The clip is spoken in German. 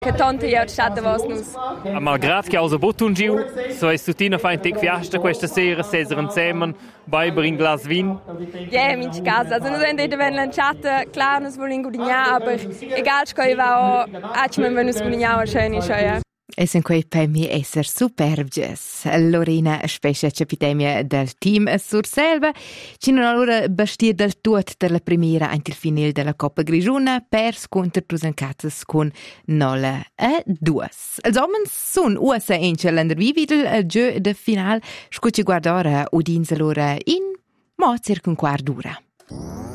Che tonta io stat da vos nus. Malgrad che ausa botun giu, so es tutina fa in tec fiasta questa sera, seser insieme, beiber in glas vin. Ja, minch casa. Also nus ende wenn lanciata, klar nus volin gudigna, aber egal sco va o achmen wenn nus gudigna schön ist ja. Es in quei premi esser superbges. Lorena Spescia, capitemia del team sur selva, ci non allora bastir del tuot della primera anche il finale della Coppa Grigiuna pers contro Tusancazzas con 0-2. Els homens sun usa in celender vivi del gio de final, scucci guardare udins allora in mo circa un quart d'ora.